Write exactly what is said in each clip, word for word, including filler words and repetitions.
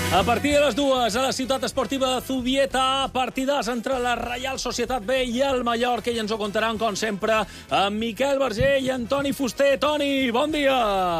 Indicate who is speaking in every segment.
Speaker 1: A partir de les dues, a la ciutat esportiva de Zubieta, partidàs entre la Reial Societat B i el Mallorca, i ens ho contaran, com sempre, amb Miquel Verger i Antoni Fuster. Toni, bon dia!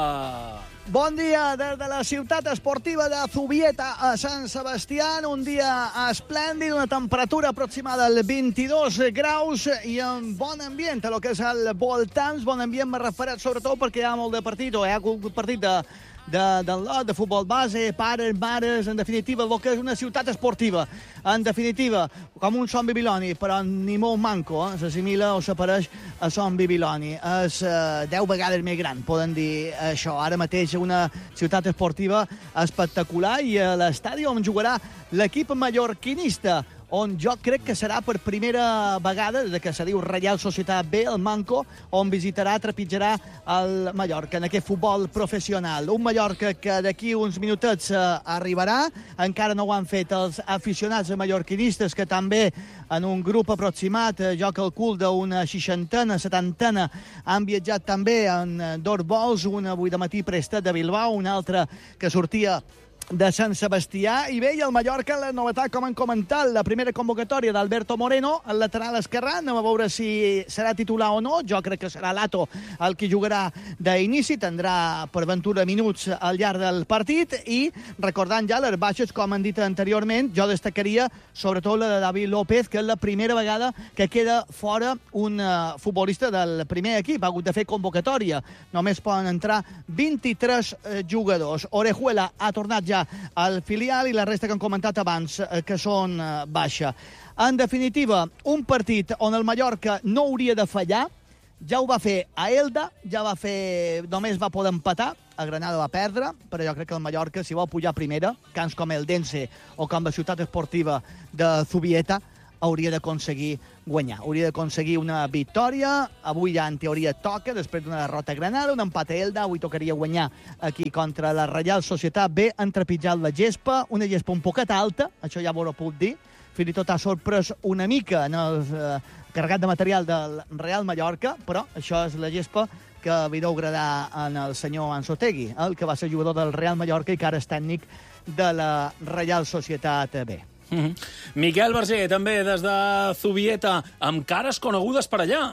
Speaker 2: Bon dia des de la ciutat esportiva de Zubieta a Sant Sebastià. Un dia esplèndid, una temperatura aproximada als vint-i-dos graus i amb bon ambient a lo que és el voltants. Bon ambient m'he referit sobretot perquè hi ha molt de partit, o hi ha hagut partit de de, del lot, de futbol base, pares, mares, en definitiva, el que és una ciutat esportiva. En definitiva, com un Son Bibiloni, però ni molt manco, eh? s'assimila o s'apareix a Son Bibiloni. És eh, deu vegades més gran, poden dir això. Ara mateix una ciutat esportiva espectacular i a l'estadi on jugarà l'equip mallorquinista, on jo crec que serà per primera vegada, des que se diu Reial Societat B, el Manco, on visitarà, trepitjarà el Mallorca en aquest futbol professional. Un Mallorca que d'aquí uns minutets eh, arribarà, encara no ho han fet els aficionats mallorquinistes, que també en un grup aproximat, eh, jo calcul d'una seixantena, setantena, han viatjat també en dos vols, un avui de matí prestat de Bilbao, un altre que sortia de Sant Sebastià. I bé, i el Mallorca, la novetat, com han comentat, la primera convocatòria d'Alberto Moreno, el lateral esquerrà. Anem a veure si serà titular o no. Jo crec que serà Lato el qui jugarà d'inici, tindrà per ventura minuts al llarg del partit, i recordant ja les baixes, com han dit anteriorment, jo destacaria sobretot la de David López, que és la primera vegada que queda fora un uh, futbolista del primer equip. Ha hagut de fer convocatòria. Només poden entrar vint-i-tres uh, jugadors. Orejuela ha tornat ja al filial i la resta que han comentat abans, que són baixa. En definitiva, un partit on el Mallorca no hauria de fallar. Ja ho va fer a Elda, ja va fer... només va poder empatar, a Granada va perdre, però jo crec que el Mallorca, si vol pujar primera, camps com el Dense o com la ciutat esportiva de Zubieta, hauria d'aconseguir guanyar. Hauria d'aconseguir una victòria. Avui ja, en teoria, toca, després d'una derrota a Granada, un empat a Elda. Avui tocaria guanyar aquí contra la Reial Societat B. Han trepitjat la gespa, una gespa un poquet alta, això ja vos ho puc dir. Fins i tot ha sorprès una mica en el eh, carregat de material del Real Mallorca, però això és la gespa que li deu agradar en el senyor Anzotegui, el que va ser jugador del Real Mallorca i que ara és tècnic de la Reial Societat B.
Speaker 1: Mm-hmm. Miquel Verger, també des de Zubieta, amb cares conegudes per allà.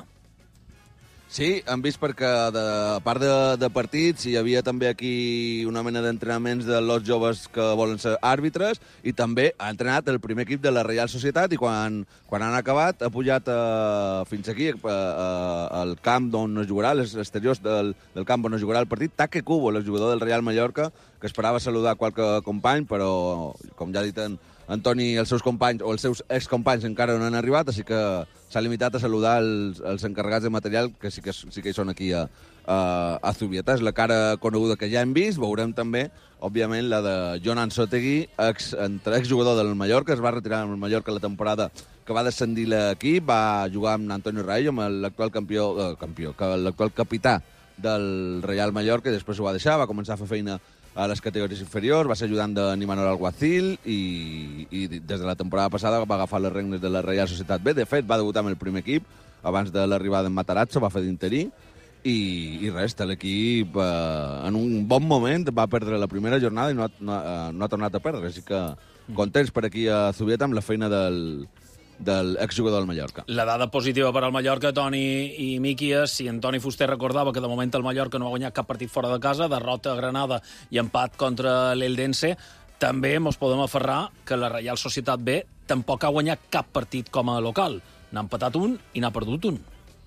Speaker 3: Sí, hem vist perquè, de, a part de, de partits, hi havia també aquí una mena d'entrenaments de los joves que volen ser àrbitres, i també ha entrenat el primer equip de la Reial Societat, i quan, quan han acabat ha pujat uh, fins aquí, uh, uh, al camp d'on es jugarà, les exteriors del, del camp on es jugarà el partit, Taque Cubo, el jugador del Real Mallorca, que esperava saludar qualque company, però, com ja ha dit en Antoni, els seus companys o els seus excompanys encara no han arribat, així que s'ha limitat a saludar els, els encarregats de material, que sí que, sí que hi són aquí a, a, a Zubieta. És la cara coneguda que ja hem vist. Veurem també, òbviament, la de Jon Anzotegui, ex, exjugador del Mallorca. Es va retirar amb el Mallorca la temporada que va descendir l'equip, va jugar amb Antonio Raillo, amb l'actual campió, eh, campió, l'actual capità del Real Mallorca, i després ho va deixar, va començar a fer feina a les categories inferiors, va ser ajudant de Imanol Alguacil, i, i des de la temporada passada va agafar les regnes de la Reial Societat B. De fet, va debutar amb el primer equip abans de l'arribada en Matarazzo, va fer d'interí, i, i res, l'equip eh, en un bon moment va perdre la primera jornada i no ha, no, ha, no ha tornat a perdre, així que contents per aquí a Zubieta amb la feina del, del exjugador del Mallorca.
Speaker 1: La dada positiva per al Mallorca, Toni i Miqui, és si Antoni Fuster recordava que de moment el Mallorca no ha guanyat cap partit fora de casa, derrota a Granada i empat contra l'Eldense, també ens podem aferrar que la Reial Societat B tampoc ha guanyat cap partit com a local. N'ha empatat un i n'ha perdut un.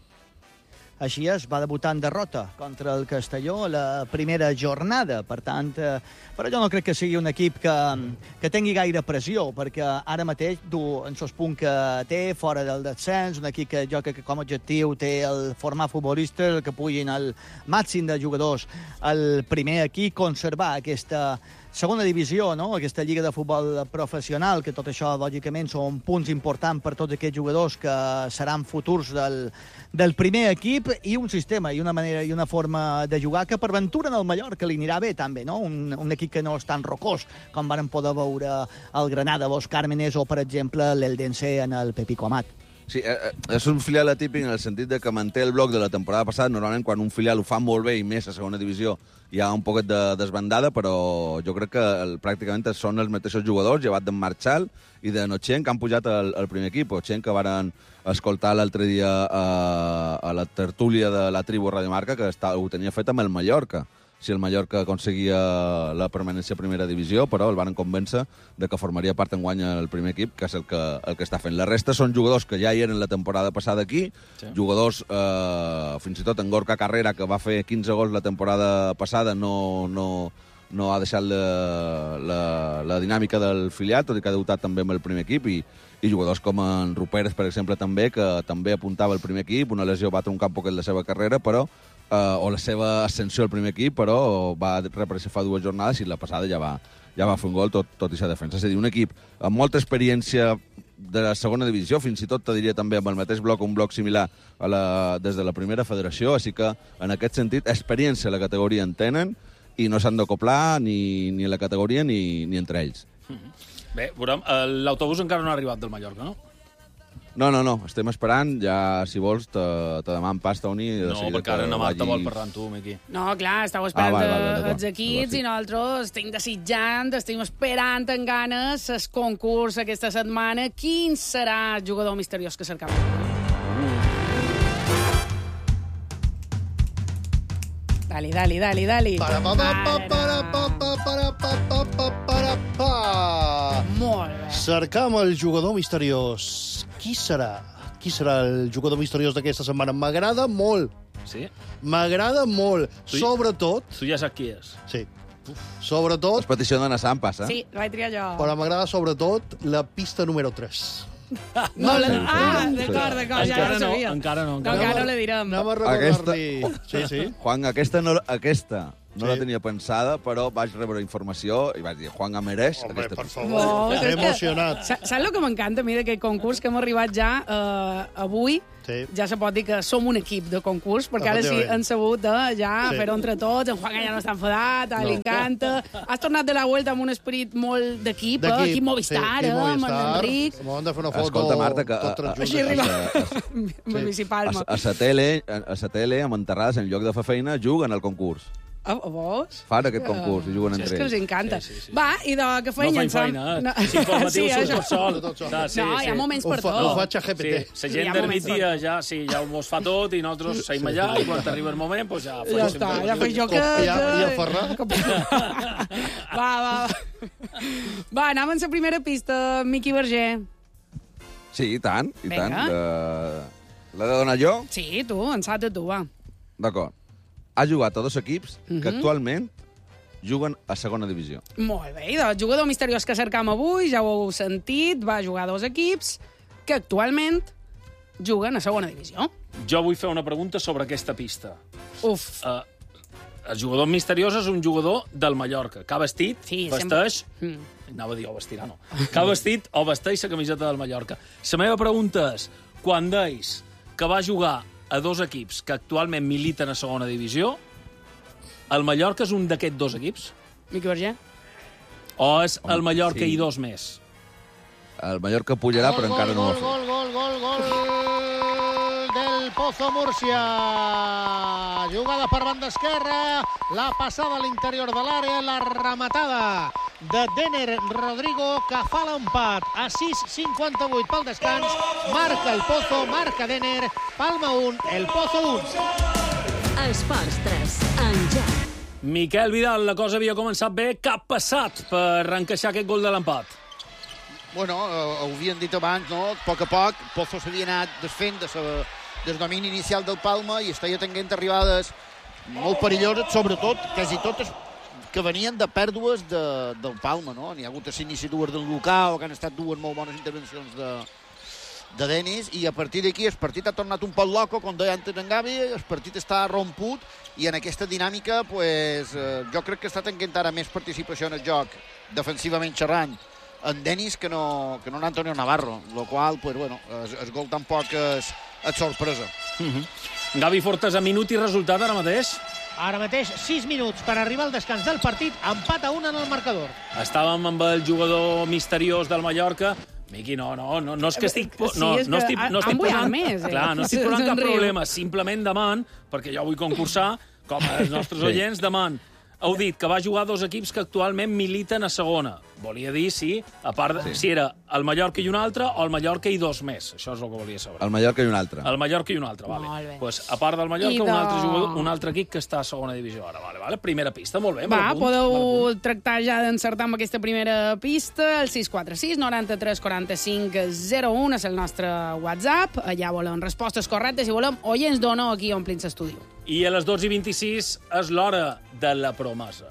Speaker 2: Així és, va debutar en derrota contra el Castelló la primera jornada. Per tant, eh, però jo no crec que sigui un equip que, que tingui gaire pressió, perquè ara mateix du en sos punt que té fora del descens, un equip que jo crec que com a objectiu té el formar futbolistes que puguin el màxim de jugadors al primer equip, conservar aquesta segona divisió, no? Aquesta lliga de futbol professional, que tot això, lògicament, són punts importants per tots aquests jugadors que seran futurs del, del primer equip, i un sistema i una manera i una forma de jugar que per ventura en el Mallorca li anirà bé, també, no? Un, un equip que no és tan rocós com varen poder veure el Granada, Los Cármenes, o, per exemple, l'Eldense en el Pepico Amat.
Speaker 3: Sí, és un filial atípic en el sentit de que manté el bloc de la temporada passada. Normalment, quan un filial ho fa molt bé i més a segona divisió, hi ha un poquet de desbandada, però jo crec que el, pràcticament són els mateixos jugadors, llevat d'en Marchal i de Nochen, que han pujat al, al primer equip. Nochen, que varen escoltar l'altre dia a, a la tertúlia de la tribu Radio Marca, que està, ho tenia fet amb el Mallorca, si el Mallorca aconseguia la permanència a primera divisió, però el van convèncer de que formaria part enguany el primer equip, que és el que, el que està fent. La resta són jugadors que ja hi eren la temporada passada aquí, sí. jugadors, eh, fins i tot en Gorka Carrera, que va fer quinze gols la temporada passada, no, no, no ha deixat la, la, la dinàmica del filial, tot i que ha debutat també amb el primer equip, i, i jugadors com en Ruperes, per exemple, també, que també apuntava el primer equip. Una lesió va troncar un poquet la seva carrera, però Uh, o la seva ascensió al primer equip, però va reaparèixer fa dues jornades i la passada ja va, ja va fer un gol tot, tot i ser defensa. És a dir, un equip amb molta experiència de la segona divisió, fins i tot te diria també amb el mateix bloc, un bloc similar a la, des de la primera federació, així que en aquest sentit experiència a la categoria en tenen i no s'han d'acoplar ni, ni a la categoria ni, ni entre ells.
Speaker 1: Bé, veurem, l'autobús encara no ha arribat del Mallorca, no?
Speaker 3: No, no, no, estem esperant, ja, si vols, te, te deman pas, Toni.
Speaker 1: No, perquè ara na Marta vol parlar amb tu, Miqui.
Speaker 4: No, clar, estàu esperant ah,
Speaker 3: vale, vale,
Speaker 4: els equips i nosaltres estem desitjant, estem esperant amb ganes el concurs aquesta setmana. Quin serà el jugador misteriós que cercam? Dali, dali, dali, dali.
Speaker 5: Para, pa, pa, pa, para, pa, pa, para, pa, pa, pa, para, pa.
Speaker 4: Molt bé.
Speaker 5: Cercam el jugador misteriós. Qui serà? Qui serà el jugador misteriós d'aquesta setmana? M'agrada molt.
Speaker 1: Sí?
Speaker 5: M'agrada molt.
Speaker 1: Tu,
Speaker 5: Sobretot...
Speaker 1: Tu ja saps qui és.
Speaker 5: Sí. Sobretot...
Speaker 3: És petició d'Anna Sampas, eh?
Speaker 4: Sí, la vaig triar jo.
Speaker 5: Però m'agrada sobretot la pista número tres.
Speaker 4: No, la... Ah, d'acord, d'acord, ja
Speaker 1: encara
Speaker 4: no
Speaker 1: no,
Speaker 4: sabia.
Speaker 1: encara no.
Speaker 4: No, encara no la direm.
Speaker 5: Anem a recordar-li... Sí, sí.
Speaker 3: Juan, aquesta no, aquesta no
Speaker 5: Sí.
Speaker 3: la tenia pensada, però vaig rebre informació i vaig dir, Juan, mereix
Speaker 5: Home,
Speaker 3: aquesta
Speaker 5: per
Speaker 3: pista.
Speaker 5: favor.
Speaker 4: Molt,
Speaker 5: Estic
Speaker 4: és que-
Speaker 5: emocionat.
Speaker 4: Sa- Saps el que m'encanta a mi d'aquest concurs? Que hem arribat ja eh, avui,
Speaker 5: Sí.
Speaker 4: ja se pot dir que som un equip de concurs, perquè ara sí
Speaker 5: Efectivament.
Speaker 4: han sabut de ja
Speaker 5: Sí.
Speaker 4: fer-ho entre tots, en Juan ja no està enfadat, a ell li encanta. Has tornat de la vuelta amb un esperit molt d'equip, eh?
Speaker 5: D'equip,
Speaker 4: Equip Movistar,
Speaker 5: sí,
Speaker 4: eh?
Speaker 5: equip
Speaker 4: Amb
Speaker 5: Movistar.
Speaker 4: l'Enric.
Speaker 5: M'ho han de fer una foto
Speaker 3: Escolta, Marta, que
Speaker 5: tots tres
Speaker 3: a- a-
Speaker 5: junts.
Speaker 4: Així arriba.
Speaker 3: a-
Speaker 4: Municipal.
Speaker 3: A, a, sa tele, a, a sa tele, amb enterrades, en lloc de fer feina, juguen al concurs.
Speaker 4: A, a vos?
Speaker 3: Fan aquest concurs i juguen
Speaker 4: Sí, és
Speaker 3: entre
Speaker 4: que els
Speaker 3: ells.
Speaker 4: encanta.
Speaker 1: Sí, sí, sí.
Speaker 4: Va, i de què
Speaker 1: No
Speaker 4: feien?
Speaker 1: faig feina, eh?
Speaker 4: No.
Speaker 1: Si informatiu
Speaker 4: Sí,
Speaker 1: surt
Speaker 4: això.
Speaker 1: tot sol.
Speaker 5: Tot sol.
Speaker 1: Ah, sí,
Speaker 4: No, hi ha
Speaker 1: sí.
Speaker 4: moments
Speaker 5: Ho,
Speaker 4: per
Speaker 5: fa,
Speaker 4: tot.
Speaker 5: ho faig a G P
Speaker 1: Sí,
Speaker 5: T.
Speaker 1: la
Speaker 4: Hi
Speaker 1: gent
Speaker 4: ha
Speaker 1: del
Speaker 4: moments
Speaker 1: migdia ja, sí, ja ho mos fa tot i nosaltres seguim allà i quan arriba el moment pues ja...
Speaker 4: Ja està, ja faig jo que...
Speaker 5: I a, i a
Speaker 4: que-
Speaker 5: Ferran?
Speaker 4: Va, va, va. Va, anem amb la primera pista, Miqui Verger.
Speaker 3: Sí, i tant, i
Speaker 4: Vinga.
Speaker 3: tant. Uh, L'he de donar jo?
Speaker 4: Sí, tu, ensata tu, va.
Speaker 3: D'acord. Ha jugat a dos equips que
Speaker 4: Mhm.
Speaker 3: actualment juguen a segona divisió.
Speaker 4: Molt bé, i del jugador misteriós que cercam avui, ja ho heu sentit, va jugar a dos equips que actualment juguen a segona divisió.
Speaker 1: Jo vull fer una pregunta sobre aquesta pista.
Speaker 4: Uf.
Speaker 1: Uh, el jugador misteriós és un jugador del Mallorca, que ha vestit,
Speaker 4: Sí,
Speaker 1: vesteix...
Speaker 4: sempre-
Speaker 1: Anava a dir o vestirà, no. Que ha vestit o vesteix la camiseta del Mallorca. La meva pregunta és, quan deis que va jugar a dos equips que actualment militen a segona divisió, el Mallorca és un d'aquests dos equips?
Speaker 4: Miqui Verger?
Speaker 1: O és el
Speaker 3: Home,
Speaker 1: Mallorca
Speaker 3: sí.
Speaker 1: i dos més?
Speaker 3: El Mallorca pujarà, però encara no ho ha fet.
Speaker 5: Gol, gol, gol, gol del Pozo Múrcia. Jugada per banda esquerra, la passada a l'interior de l'àrea, la rematada de Denner Rodrigo, que fa l'empat a sis cinquanta-vuit pel descans. Marca el Pozo, marca Denner, Palma un, el Pozo un.
Speaker 6: Esports tres, en ja.
Speaker 1: Miquel Vidal, la cosa havia començat bé. Què ha passat per encaixar aquest gol de l'empat?
Speaker 7: Bueno, eh, ho havien dit abans, no? A poc a poc, Pozo s'havia anat desfent de sa, del domini inicial del Palma i estaria tenint arribades molt perilloses, sobretot, quasi totes que venien de pèrdues de, del Palma, no? N'hi ha hagut cinc iniciatives del Lucao, que han estat dues molt bones intervencions de, de Denis, i a partir d'aquí el partit ha tornat un poc loco, com deia antes en Gavi, el partit està romput, i en aquesta dinàmica, pues, eh, jo crec que està tenint ara més participació en el joc, defensivament xerrant, en Denis que no, que no en Antonio Navarro, el qual, pues, bueno, el, el gol tampoc és, és sorpresa.
Speaker 1: Uh -huh. Gavi Fortes, a minut i resultat ara mateix?
Speaker 8: Ara mateix, sis minuts per arribar al descans del partit, empat a un en el marcador.
Speaker 1: Estàvem amb el jugador misteriós del Mallorca. Miqui, no, no, no, no és que estic...
Speaker 4: Sí,
Speaker 1: No,
Speaker 4: és
Speaker 1: no
Speaker 4: que
Speaker 1: estic,
Speaker 4: han
Speaker 1: no estic
Speaker 4: mullat
Speaker 1: posant,
Speaker 4: més, eh?
Speaker 1: clar, no estic posant cap
Speaker 4: Se'n riu.
Speaker 1: problema. Simplement deman, perquè jo vull concursar, com els nostres
Speaker 3: Sí.
Speaker 1: oients, deman. Heu dit que va jugar dos equips que actualment militen a segona. Volia dir si, a part, de,
Speaker 3: Sí.
Speaker 1: si era el Mallorca i un altre o el Mallorca i dos més. Això és el que volia saber.
Speaker 3: El Mallorca i un altre.
Speaker 1: El Mallorca i un altre, vale.
Speaker 4: Molt bé.
Speaker 1: Pues, a part del Mallorca,
Speaker 4: I
Speaker 1: un
Speaker 4: de-
Speaker 1: altre jugador, un altre equip que està a segona divisió ara. Vale, vale. Primera pista, molt bé. me
Speaker 4: Va,
Speaker 1: l'apunto, me
Speaker 4: podeu
Speaker 1: l'apunto.
Speaker 4: tractar ja d'encertar amb aquesta primera pista. El sis quatre sis, noranta-tres, quaranta-cinc, zero u és el nostre WhatsApp. Allà volem respostes correctes i volem oients d'honor aquí omplint l'estudi.
Speaker 1: I a les dotze i vint-i-sis és l'hora de la promesa.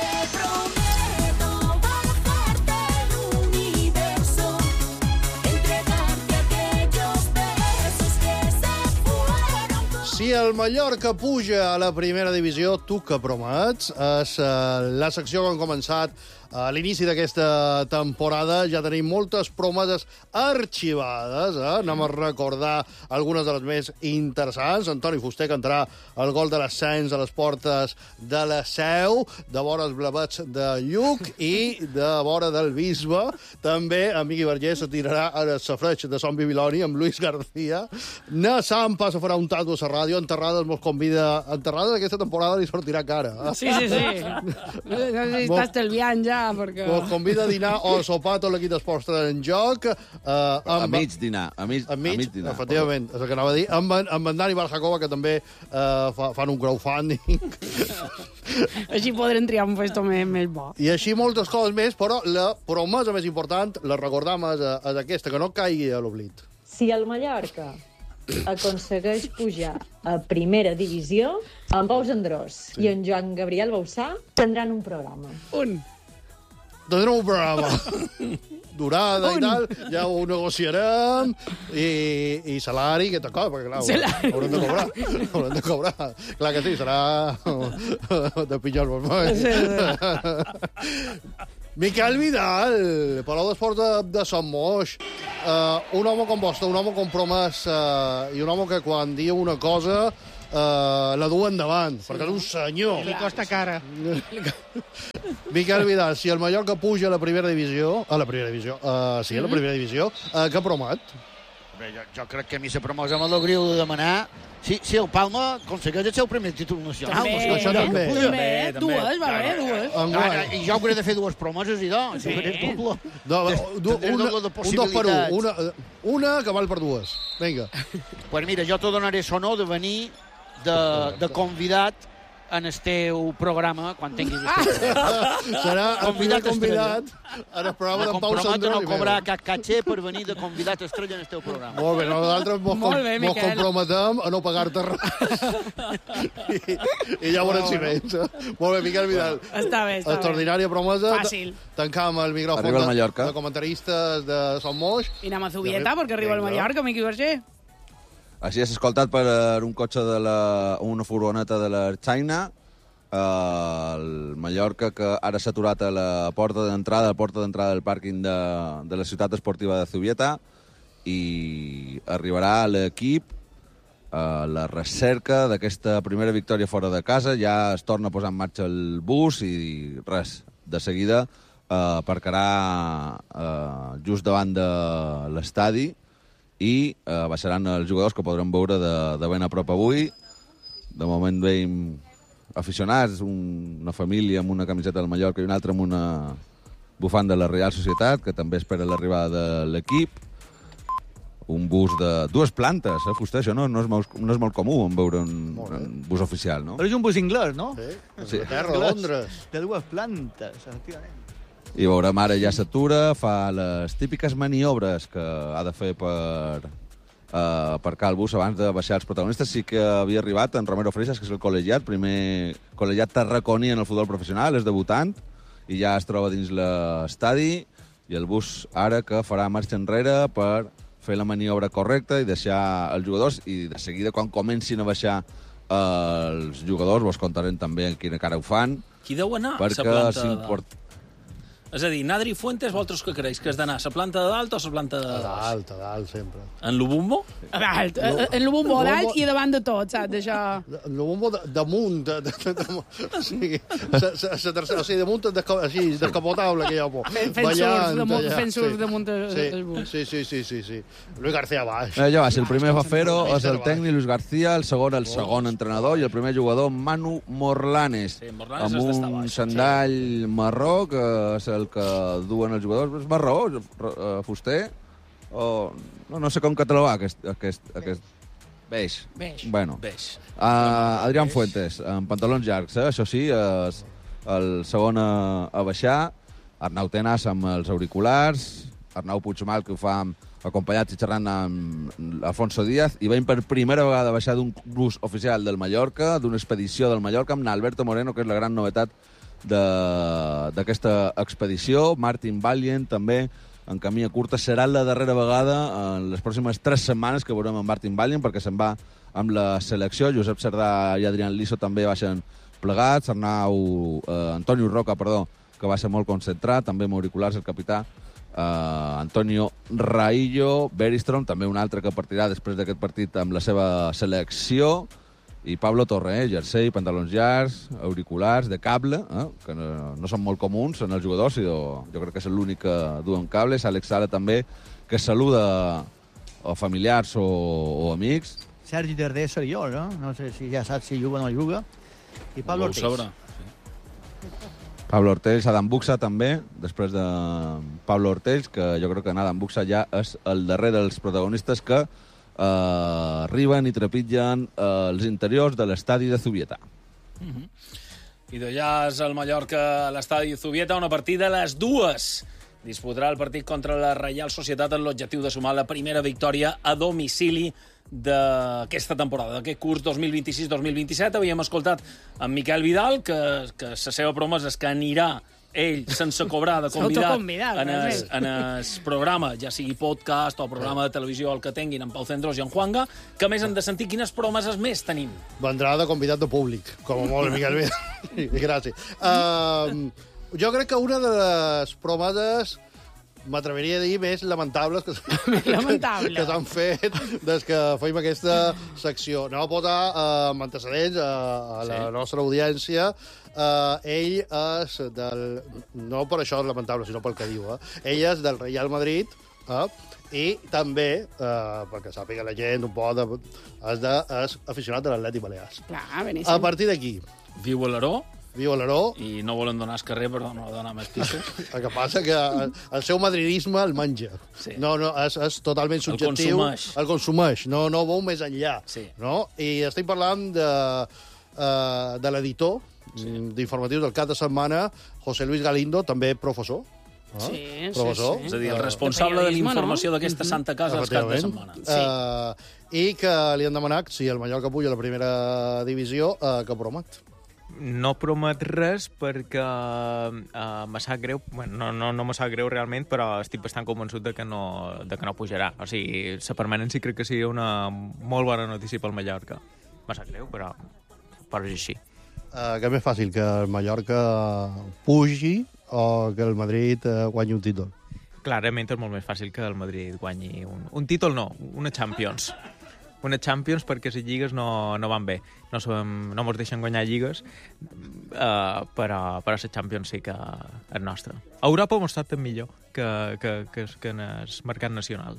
Speaker 5: Si el Mallorca puja a la primera divisió, tu que promets? És uh, la secció que hem començat a l'inici d'aquesta temporada. Ja tenim moltes promeses arxivades. Eh? Anem a recordar algunes de les més interessants. Antoni Fuster cantarà el gol de l'ascens a les portes de la Seu, de vora els blavets de Lluc i de vora del Bisbe. També Miqui Vergés se tirarà a la safreig de Son Bibiloni amb Luis García. Na Sampa se farà un tatu a la ràdio. Enterrades mos convida... Enterrades aquesta temporada li sortirà cara. Eh?
Speaker 4: Sí, sí, sí. No sé si estàs estalviant ja, perquè...
Speaker 5: Us convida a dinar o a sopar tot l'equip d'esports en joc. Uh,
Speaker 3: A
Speaker 5: amb,
Speaker 3: mig dinar. A mig,
Speaker 5: a mig,
Speaker 3: a mig dinar.
Speaker 5: efectivament, és el que anava a dir. Amb, en- amb en Dani Barjakova, que també uh, fa, fan un crowdfunding.
Speaker 4: Així podrem triar un puesto més, més bo.
Speaker 5: I així moltes coses més, però la promesa més important, la recordam, és, és aquesta, que no caigui a l'oblit.
Speaker 9: Si el Mallorca aconsegueix pujar a primera divisió, en Pau Andrós sí. i en Joan Gabriel Bausà tindran un programa.
Speaker 4: Un.
Speaker 5: Tindrem un programa. Durada i tal, ja ho negociarem, i, i salari, que cosa, perquè clar,
Speaker 4: Salari.
Speaker 5: haurem de cobrar, haurem de cobrar. Clar que sí, serà de pinyol vermell.
Speaker 4: Sí, sí.
Speaker 5: Miquel Vidal, Palau d'Esports de, de Sant Moix, uh, un home com vostre, un home compromès uh, i un home que quan diu una cosa uh, la du endavant, sí, perquè és un senyor.
Speaker 8: Li costa cara.
Speaker 5: Miquel Vidal, si el Mallorca puja a la primera divisió, a la primera divisió, uh, sí, a la primera divisió, uh, què promet?
Speaker 7: Bé, jo, jo crec que a mi la promosa m'alegriu de demanar si, si el Palma aconsegueix el seu primer títol nacional.
Speaker 4: També,
Speaker 7: no sé,
Speaker 5: això també.
Speaker 4: també,
Speaker 1: També, també.
Speaker 4: dues, va bé, dues.
Speaker 5: Enguany.
Speaker 7: Ah, I jo hauré de fer dues promeses i dos.
Speaker 4: Sí.
Speaker 7: Sí. Doble.
Speaker 5: No, du,
Speaker 7: Tindré
Speaker 5: una,
Speaker 7: doble de
Speaker 5: un dos per un.
Speaker 7: possibilitats.
Speaker 5: Una, eh, una que val per dues. Vinga.
Speaker 7: Pues mira, jo te donaré sonor de venir de, de convidat en el teu programa quan tinguis el
Speaker 5: Serà el primer
Speaker 7: Convidat
Speaker 5: convidat en el programa
Speaker 7: Me
Speaker 5: d'en Pau
Speaker 7: comprometo a
Speaker 5: Sandrós.
Speaker 7: no cobrar cap caché per venir de convidat estrella en el teu programa.
Speaker 5: Molt bé, nosaltres mos,
Speaker 4: Molt bé,
Speaker 5: mos
Speaker 4: Miquel.
Speaker 5: comprometem a no pagar-te res. I, I ja veurem si vens. eh? Molt bé, Miquel Vidal.
Speaker 4: Està bé, està bé.
Speaker 5: Extraordinària promesa.
Speaker 4: Fàcil.
Speaker 5: Tancam el micròfon
Speaker 3: Arriba el
Speaker 5: de,
Speaker 3: Mallorca.
Speaker 5: de comentaristes de Sant Moix.
Speaker 4: I anem a Zubieta, perquè arriba el
Speaker 5: Vinga.
Speaker 4: Mallorca, Miqui Verger.
Speaker 3: Així has escoltat per un cotxe de la... una furgoneta de la China, eh, el Mallorca, que ara s'ha aturat a la porta d'entrada, a la porta d'entrada del pàrquing de, de la ciutat esportiva de Zubieta, i arribarà l'equip a la recerca d'aquesta primera victòria fora de casa. Ja es torna a posar en marxa el bus i res, de seguida eh, aparcarà eh, just davant de l'estadi i eh, baixaran els jugadors, que podrem veure de, de ben a prop avui. De moment veiem aficionats, un, una família amb una camiseta del Mallorca i una altra amb una bufanda de la Real Societat, que també espera l'arribada de l'equip. Un bus de dues plantes, eh, Fuster? Això no, no, és molt, no és molt comú en veure un, un bus oficial, no?
Speaker 2: Però és un bus inglès, no?
Speaker 5: Sí,
Speaker 3: Sí.
Speaker 5: Terra, Londres.
Speaker 2: De dues plantes, efectivament.
Speaker 3: I veurem ara ja s'atura, fa les típiques maniobres que ha de fer per uh, aparcar el bus abans de baixar els protagonistes. Sí que havia arribat en Romero Freixas, que és el col·legiat, primer col·legiat tarraconí en el futbol professional, és debutant, i ja es troba dins l'estadi, i el bus ara que farà marxa enrere per fer la maniobra correcta i deixar els jugadors, i de seguida, quan comencin a baixar uh, els jugadors, vos contarem també en quina cara ho fan,
Speaker 1: Qui deu anar a
Speaker 3: perquè
Speaker 1: la planta?
Speaker 3: s'import...
Speaker 1: De... És a dir, Nadri Fuentes, vosaltres què creus? Que has d'anar a la planta de dalt o a la planta de
Speaker 5: A
Speaker 1: baix?
Speaker 5: dalt, a dalt, sempre.
Speaker 1: En Lubumbo?
Speaker 4: A dalt, en el bombo a dalt i davant de tot, saps? Això...
Speaker 5: El bombo damunt, de, de, de, de, o sigui, sa, sa, sa tercera, o sigui, damunt de, així, descapotable, que hi ha por.
Speaker 4: Fent, fent surf damunt, fent surf damunt del
Speaker 5: sí,
Speaker 4: bus.
Speaker 5: sí, sí, sí, sí, sí. Luis García baix.
Speaker 3: Eh, ja va, si el primer Fafero és el tècnic Luis García, el segon el segon entrenador i el primer jugador Manu Morlanes.
Speaker 1: Sí, Morlanes
Speaker 3: amb
Speaker 1: és d'estar
Speaker 3: un
Speaker 1: baix.
Speaker 3: xandall marró, que és el que duen els jugadors. És marró, eh, fuster? O... No, no sé com catalogar aquest... aquest, aquest... Beix.
Speaker 4: Beix.
Speaker 3: Bueno.
Speaker 1: Beix.
Speaker 3: Uh, Adrián Fuentes, amb pantalons llargs, eh? Això sí, és el segon a, a baixar. Arnau Tenas amb els auriculars. Arnau Puigmal, que ho fa amb, acompanyats i xerrant amb Alfonso Díaz, i veiem per primera vegada baixar d'un bus oficial del Mallorca, d'una expedició del Mallorca, amb Alberto Moreno, que és la gran novetat d'aquesta expedició. Martin Valiant, també, en camí a curta. Serà la darrera vegada en les pròximes tres setmanes que veurem en Martin Valiant, perquè se'n va amb la selecció. Josep Cerdà i Adrián Liso també baixen plegats. Arnau, eh, Antonio Roca, perdó, que va ser molt concentrat, també amb auriculars, el capità. Uh, Antonio Raillo, Beristrom, també un altre que partirà després d'aquest partit amb la seva selecció, i Pablo Torre, eh? Jersei, pantalons llargs, auriculars, de cable, eh? que no, no són molt comuns en els jugadors, jo, jo crec que és l'únic que duen cables. Àlex Sala també, que saluda o familiars o, o amics.
Speaker 2: Sergi Darder seria jo, no? No sé si ja saps si juga o no juga. I Pablo Ortiz.
Speaker 1: Sobre.
Speaker 3: Pablo Ortells, Adam Buxa també, després de Pablo Ortells, que jo crec que Adam Buxa ja és el darrer dels protagonistes que eh, arriben i trepitgen eh, els interiors de l'estadi de Zubieta.
Speaker 1: Uh -huh. I d'allà és el Mallorca a l'estadi Zubieta, una partida a les dues. Disputarà el partit contra la Reial Societat amb l'objectiu de sumar la primera victòria a domicili d'aquesta temporada, d'aquest curs dos mil vint-i-sis dos mil vint-i-set. Havíem escoltat en Miquel Vidal, que, que la seva promesa és que anirà ell, sense cobrar, de convidat en el, en el programa, ja sigui podcast o programa de televisió, el que tinguin, en Pau Cendrós i en Juanga, que més hem de sentir quines promeses més tenim.
Speaker 5: Vendrà de convidat de públic, com a molt, Miquel Vidal. Gràcies. Uh, jo crec que una de les promeses, m'atreviria a dir, més lamentables que,
Speaker 4: Lamentable.
Speaker 5: que s'han fet des que feim aquesta secció. Anem a posar uh, amb antecedents a, a la sí. nostra audiència. Uh, ell és del... No per això és lamentable, sinó pel que diu. Eh? Ell és del Real Madrid, eh? I també, uh, perquè sàpiga la gent, un poc de, és, de, és aficionat de l'Atlètic Balears.
Speaker 4: Clar, beníssim.
Speaker 5: A partir d'aquí...
Speaker 1: Viu a l'Aró.
Speaker 5: Viu a l'Aró.
Speaker 1: I no volen donar el carrer per no donar més pisos.
Speaker 5: El que passa que el seu madridisme el menja.
Speaker 1: Sí.
Speaker 5: No, no, és, és totalment subjectiu.
Speaker 1: El consumeix.
Speaker 5: El consumeix. No, no veu més enllà.
Speaker 1: Sí.
Speaker 5: No? I estic parlant de, uh, de l'editor sí. d'informatius del cap de setmana, José Luis Galindo, també professor.
Speaker 4: Ah? Sí,
Speaker 5: professor.
Speaker 4: sí, sí.
Speaker 1: És a dir, el responsable de, de l'informació no? d'aquesta santa casa del cap de setmana.
Speaker 5: Sí. Uh, I que li han demanat, si el Mallorca puja a la primera divisió, uh, que promet.
Speaker 10: No promet res perquè uh, me sap greu, bueno, no, no, no me sap greu realment, però estic bastant convençut de que no, de que no pujarà. O sigui, la permanència crec que seria una molt bona notícia pel Mallorca. Me sap greu, però, però és així.
Speaker 5: Uh, que és més fàcil, que el Mallorca pugi o que el Madrid uh, guanyi un títol?
Speaker 10: Clarament és molt més fàcil que el Madrid guanyi un, un títol, no, una Champions. Una Champions perquè les lligues no, no van bé. No, sabem, no mos deixen guanyar lligues, uh, però, però la Champions sí que és nostra. A Europa hem estat millor que, que, que, que en el mercat nacional.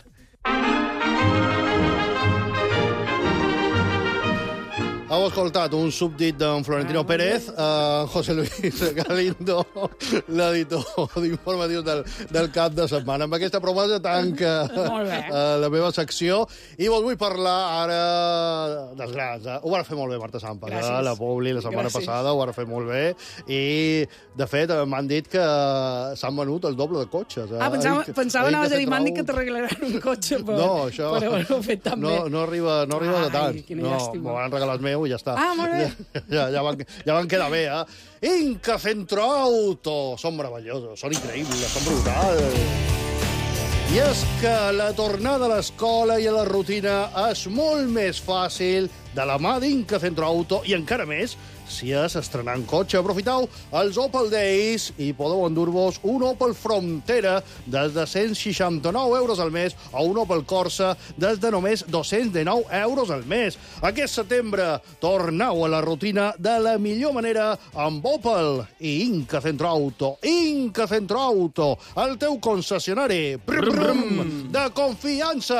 Speaker 5: Heu escoltat un súbdit d'en Florentino Pérez, uh, José Luis Galindo, l'editor d'informatius del, del cap de setmana. Amb aquesta promesa tanca uh, la meva secció. I vos vull parlar ara dels grans. Eh? Ho va fer molt bé Marta Sampa, eh? La Publi la setmana Gràcies. passada, ho va fer molt bé. I, de fet, m'han dit que s'han venut el doble de cotxes. Eh?
Speaker 4: Ah, pensava, pensava anaves a dir, m'han dit que t'arreglaran un cotxe per,
Speaker 5: no, això,
Speaker 4: per haver-ho fet tan
Speaker 5: no,
Speaker 4: bé.
Speaker 5: No arriba, no arriba de tant.
Speaker 4: Ai,
Speaker 5: no, m'ho van regalar el meu i ja està.
Speaker 4: Ah, molt bé.
Speaker 5: Ja, ja, van, ja van quedar bé, eh? Inca Centro Auto! Són meravellosos, són increïbles, són brutals. I és que la tornada a l'escola i a la rutina és molt més fàcil de la mà d'Inca Centro Auto i encara més si és estrenant cotxe. Aprofiteu els Opel Days i podeu endur-vos un Opel Frontera des de cent seixanta-nou euros al mes o un Opel Corsa des de només dos-cents dinou euros al mes. Aquest setembre torneu a la rutina de la millor manera amb Opel i Inca Centro Auto. Inca Centro Auto, el teu concessionari brum, brum, de confiança.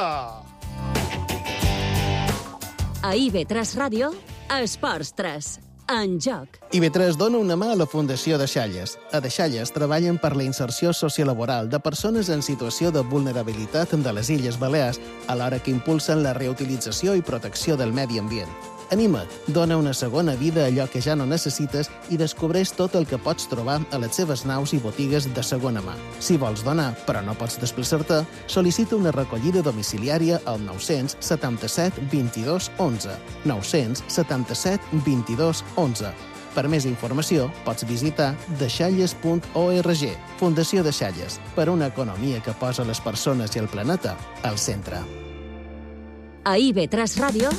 Speaker 6: A I B tres Ràdio, Esports tres, en joc.
Speaker 11: I B tres dona una mà a la Fundació Deixalles. A Deixalles treballen per la inserció sociolaboral de persones en situació de vulnerabilitat de les Illes Balears, alhora que impulsen la reutilització i protecció del medi ambient. Anima't, dona una segona vida a allò que ja no necessites i descobreix tot el que pots trobar a les seves naus i botigues de segona mà. Si vols donar, però no pots desplaçar-te, sol·licita una recollida domiciliària al nou-cents setanta-set vint-i-dos onze. nou-cents setanta-set vint-i-dos onze. Per més informació, pots visitar deixalles punt org. Fundació Deixalles, per una economia que posa les persones i el planeta al centre.
Speaker 6: A I B tres Ràdio,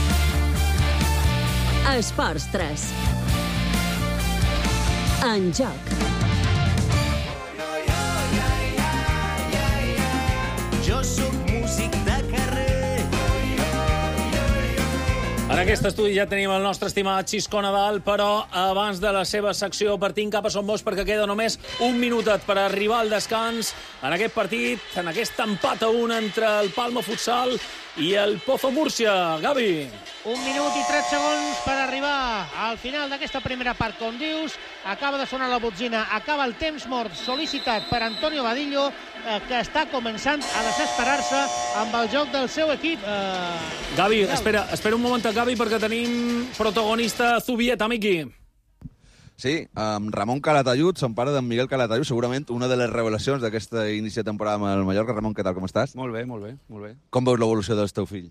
Speaker 6: Esports tres, en joc.
Speaker 12: Jo sóc músic de carrer.
Speaker 1: En aquest estudi ja tenim el nostre estimat Xisco Nadal, però abans de la seva secció partint cap a Son Bosch, perquè queda només un minutet per arribar al descans en aquest partit, en aquest empat a un entre el Palma Futsal i el Pozo Múrcia. Gavi.
Speaker 8: Un minut i tres segons per arribar al final d'aquesta primera part, com dius. Acaba de sonar la botzina, acaba el temps mort sol·licitat per Antonio Vadillo, eh, que està començant a desesperar-se amb el joc del seu equip. Eh...
Speaker 1: Gavi, espera, espera un moment, Gavi, perquè tenim protagonista Zubieta, Miqui.
Speaker 3: Sí, amb Ramon Calatayud, son pare d'en Miguel Calatayud, segurament una de les revelacions d'aquesta inici de temporada amb el Mallorca. Ramon, què tal, com estàs?
Speaker 13: Molt bé, molt bé, molt bé.
Speaker 3: Com veus l'evolució del teu fill?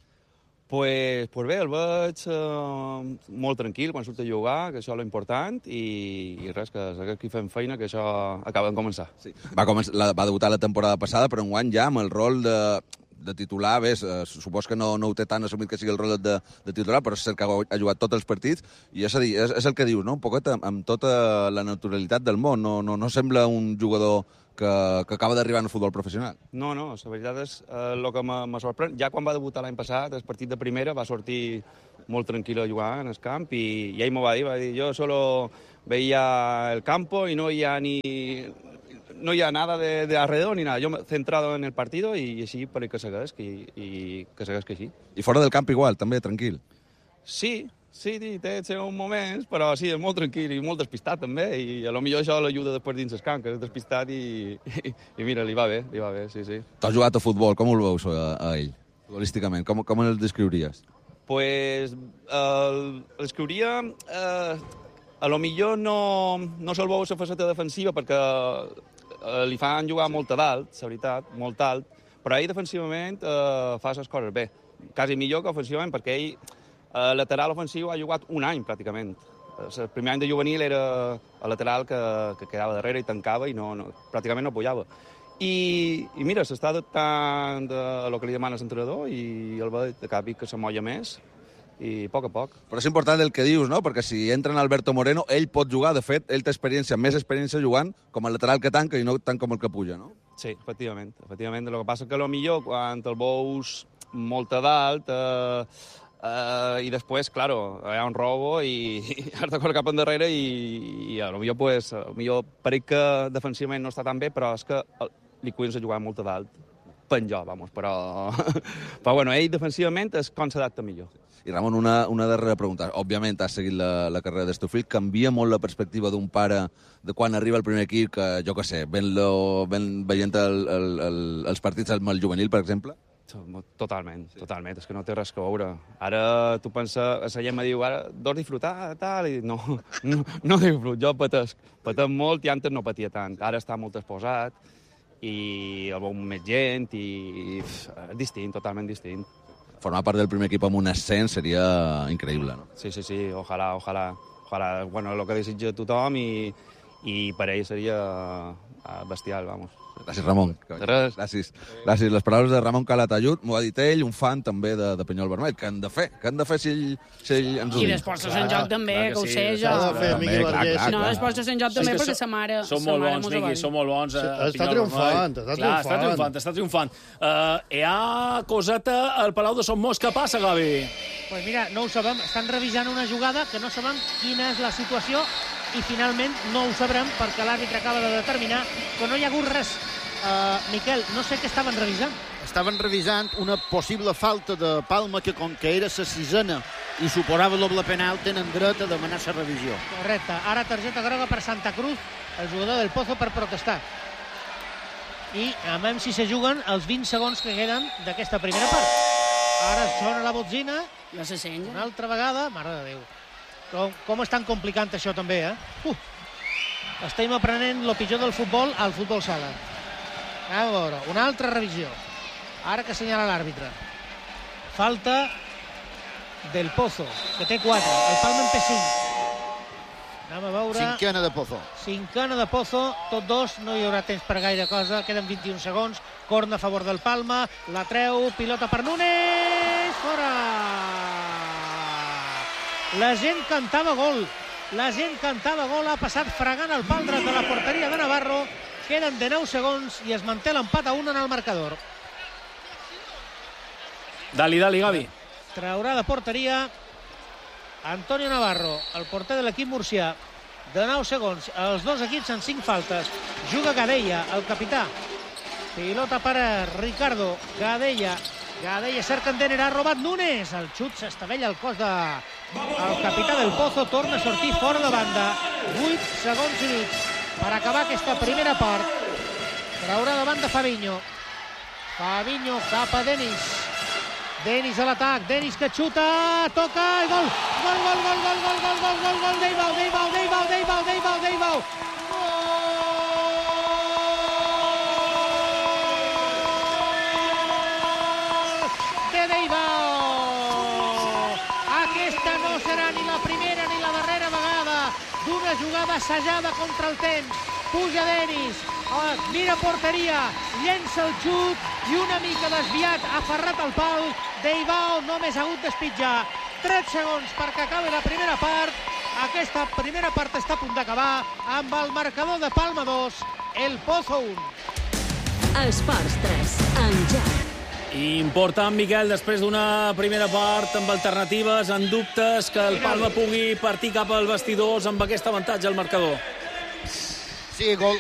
Speaker 13: Pues, pues bé, el veig uh, molt tranquil quan surt a jugar, que això és l'important, i, i res, que segueix aquí fent feina, que això acaba de començar.
Speaker 3: Sí. Va, començar, la, va debutar la temporada passada, però enguany ja amb el rol de, de titular, bé, uh, supos que no, no ho té tan assumit que sigui el rol de, de titular, però és cert que ha jugat tots els partits, i és, a dir, és, és el que dius, no? Un poquet amb, amb tota la naturalitat del món, no, no, no sembla un jugador que, que acaba d'arribar en el futbol professional.
Speaker 13: No, no, la veritat és eh, el que me sorprèn. Ja quan va debutar l'any passat, el partit de primera, va sortir molt tranquil a jugar en el camp i, i ell m'ho va dir, va dir, jo solo veía el campo y no hi ha ni... no hi ha nada de, de alrededor ni nada. Yo me he centrado en el partido y així per que segueix, que, i que segueix que així.
Speaker 3: I fora del camp igual, també, tranquil?
Speaker 13: Sí, sí, té els seus moments, però sí, és molt tranquil i molt despistat també, i a lo millor això l'ajuda després dins el camp, que és despistat i, i, i mira, li va bé, li va bé, sí, sí.
Speaker 3: Tu has jugat a futbol, com el veus a, a ell, futbolísticament? Com, com el descriuries?
Speaker 13: Pues, el descriuria... Eh, a lo millor no, no se'l veu la faceta defensiva perquè eh, li fan jugar molt a dalt, la veritat, molt alt, però ell defensivament eh, fa les coses bé, quasi millor que ofensivament, perquè ell eh, lateral ofensiu ha jugat un any pràcticament. El primer any de juvenil era el lateral que, que quedava darrere i tancava i no, no, pràcticament no apoyava. I, i mira, s'està adaptant a el que li demana l'entrenador i el ve de cap que s'amolla més i a poc a poc.
Speaker 3: Però és important el que dius, no? Perquè si entra en Alberto Moreno, ell pot jugar, de fet, ell té experiència, més experiència jugant com a lateral que tanca i no tant com el que puja, no?
Speaker 13: Sí, efectivament. efectivament. El que passa que potser quan el veus molt a dalt eh, eh, i després, claro, hi ha un robo i, i has de córrer cap endarrere i, i a lo millor, pues, a lo millor pareix que defensivament no està tan bé, però és que li cuiden a jugar molt a dalt. Pen jo, vamos, però... però bueno, ell defensivament és com s'adapta millor.
Speaker 3: I Ramon, una, una darrera pregunta. Òbviament has seguit la, la carrera del teu fill. Canvia molt la perspectiva d'un pare de quan arriba al primer equip, que jo què sé, ben-lo, ben, veient el, el, el, els partits amb el juvenil, per exemple?
Speaker 13: Totalment, sí. totalment. És que no té res que veure. Ara tu pensa, a la gent me diu, ara, dos disfrutar, tal, i no, no, no disfrut. Jo patesc, patec molt i antes no patia tant. Ara està molt exposat i el veu més gent i, i pff, és distint, totalment distint.
Speaker 3: Formar part del primer equip amb un ascens seria increïble, no?
Speaker 13: Sí, sí, sí, ojalà, ojalà. ojalà. Bueno, el que desitja tothom i, i per ell seria uh, bestial, vamos.
Speaker 3: Gràcies, Ramon.
Speaker 13: De res.
Speaker 3: Gràcies. Gràcies. Les paraules de Ramon Calatayud, m'ho ha dit ell, un fan també de, de Penyol Vermell. Què han de fer? Què han de fer si ell, si ell ens ho
Speaker 4: I
Speaker 3: diu?
Speaker 4: d'Esports de Sant Joc també, que, que ho
Speaker 1: sí,
Speaker 4: sé jo.
Speaker 5: S'ha de fer, Miqui Vergés.
Speaker 4: No, d'Esports de Sant Joc també, perquè sa mare...
Speaker 1: Són molt bons, Miqui, són molt bons.
Speaker 5: Sí, està triomfant, està
Speaker 1: Clar, està
Speaker 5: triomfant.
Speaker 1: triomfant, està triomfant. Uh, hi ha coseta al Palau de Son Mos. Què passa, Gavi?
Speaker 8: Pues mira, no ho sabem. Estan revisant una jugada que no sabem quina és la situació i finalment no ho sabrem perquè l'àrbitre acaba de determinar que no hi ha hagut res. Uh, Miquel, no sé què estaven revisant.
Speaker 7: Estaven revisant una possible falta de Palma que, com que era la sisena i suposava doble penal, tenen dret a demanar la revisió.
Speaker 8: Correcte. Ara targeta groga per Santa Cruz, el jugador del Pozo per protestar. I a veure si se juguen els vint segons que queden d'aquesta primera part. Ara sona la botzina.
Speaker 4: La s'assenya.
Speaker 8: Una altra vegada. Mare de Déu. Com, com estan complicant això també, eh? Uh, estem aprenent el pitjor del futbol al futbol sala. A veure, una altra revisió. Ara que assenyala l'àrbitre. Falta del Pozo, que té quatre. El Palma en té cinc. Anem a veure...
Speaker 7: Cinquena de Pozo.
Speaker 8: Cinquena de Pozo, tot dos, no hi haurà temps per gaire cosa. Queden vint-i-un segons. Corna a favor del Palma. La treu, pilota per Núñez. Fora! La gent cantava gol. La gent cantava gol. Ha passat fregant el pal dret de la porteria de Navarro. Queden dinou segons i es manté l'empat a un en el marcador.
Speaker 1: Dali, dali, Gavi.
Speaker 8: Traurà de porteria Antonio Navarro, el porter de l'equip murcià. De nou segons, els dos equips en cinc faltes. Juga Gadella, el capità. Pilota per Ricardo. Gadella. Gadella cerca en Denner, ha robat Núñez. El xut s'estavella al cos de... El capità del Pozo torna a sortir fora de banda. vuit segons i mig per acabar aquesta primera part. Traurà de banda Fabinho. Fabinho cap a Denis. Denis a l'atac, Denis que xuta, toca i gol! Gol, gol, gol, gol, gol, gol, gol, gol, gol, Deibau, Deibau, Deibau, Deibau, Deibau, Deibau! Gol de Deibau! Aquesta no serà ni la primera ni la darrera vegada d'una jugada assajada contra el temps. Puja Denis, mira porteria, llença el xut i una mica desviat, ha aferrat el pal. Deibau només ha hagut d'espitjar. tres segons perquè acabi la primera part. Aquesta primera part està a punt d'acabar amb el marcador de Palma dos, el Pozo un.
Speaker 6: Esports tres, en joc.
Speaker 1: Important, Miquel, després d'una primera part amb alternatives, en dubtes, que el Palma pugui partir cap al vestidors amb aquest avantatge al marcador.
Speaker 7: Sí, gol,